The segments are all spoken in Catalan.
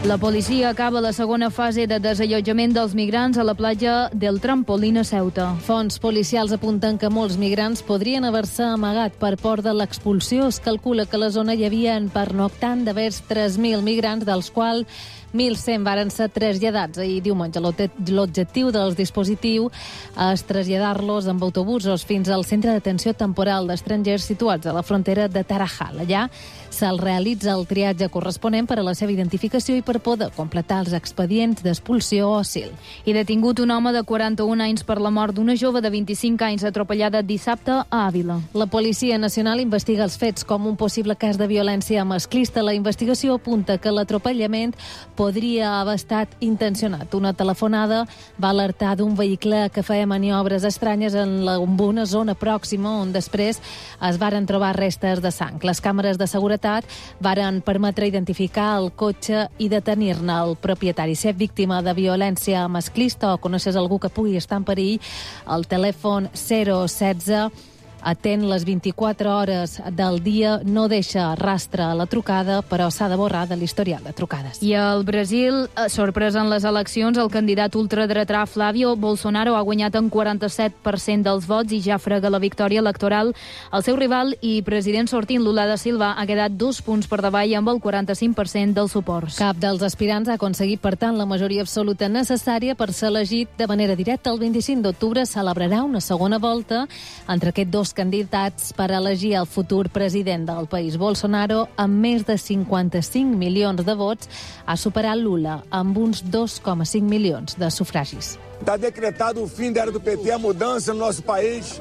La policia acaba la segona fase de desallotjament dels migrants a la platja del Trampolín a Ceuta. Fonts policials apunten que molts migrants podrien haver-se amagat per por de l'expulsió. Es calcula que a la zona hi havia pernoctant d'havers 3.000 migrants, dels quals 1.100 varen ser traslladats ahir diumenge. L'objectiu dels dispositius és traslladar-los amb autobusos fins al centre d'atenció temporal d'estrangers situats a la frontera de Tarajal. Allà se'ls realitza el triatge corresponent per a la seva identificació i per poder completar els expedients d'expulsió o asil. I detingut un home de 41 anys per la mort d'una jove de 25 anys atropellada dissabte a Àvila. La Policia Nacional investiga els fets com un possible cas de violència masclista. La investigació apunta que l'atropellament podria haver estat intencionat. Una telefonada va alertar d'un vehicle que feia maniobres estranyes en una zona pròxima on després es varen trobar restes de sang. Les càmeres de seguretat varen permetre identificar el cotxe i detenir-ne el propietari. Si ets víctima de violència masclista o coneixes algú que pugui estar en perill, el telèfon 016 atén les 24 hores del dia, no deixa rastre a la trucada, però s'ha de borrar de l'historial de trucades. I al Brasil, sorpresa en les eleccions, el candidat ultradretà Flávio Bolsonaro ha guanyat en 47% dels vots i ja frega la victòria electoral. El seu rival i president sortint, Lula da Silva, ha quedat 2 punts per davall amb el 45% dels suports. Cap dels aspirants ha aconseguit, per tant, la majoria absoluta necessària per ser elegit de manera directa. El 25 d'octubre celebrarà una segona volta entre aquests dos candidats per elegir el futur president del país. Bolsonaro, amb més de 55 milions de vots, ha superat Lula amb uns 2,5 milions de sufragis. Está decretado o fim da era do PT, a mudança no nosso país.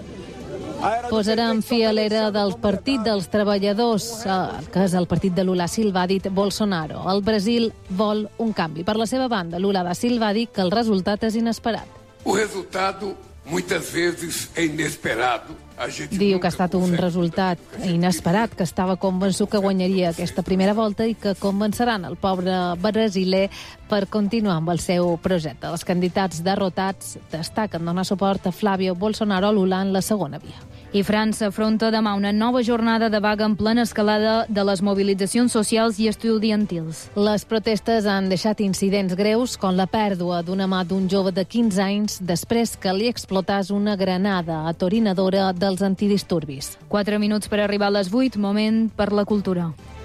Posarem fi a l'era del Partit dels Treballadors, que és el partit de Lula Silva, ha dit Bolsonaro. El Brasil vol un canvi. Per la seva banda, Lula da Silva ha dit que el resultat és inesperat. O resultado, muitas vezes, é inesperado. Diu que ha estat un resultat inesperat, que estava convençut que guanyaria aquesta primera volta i que convenceran el pobre brasiler per continuar amb el seu projecte. Els candidats derrotats destaquen donar suport a Flávio Bolsonaro Lula en la segona via. I França afronta demà una nova jornada de vaga en plena escalada de les mobilitzacions socials i estudiantils. Les protestes han deixat incidents greus, com la pèrdua d'una mà d'un jove de 15 anys després que li explotàs una granada atorinadora dels antidisturbis. 4 minuts per arribar a les 8, moment per la cultura.